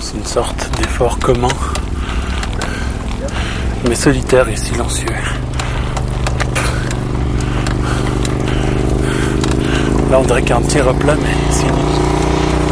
C'est une sorte d'effort commun, mais solitaire et silencieux. Là on dirait qu'il y a un petit replat, mais c'est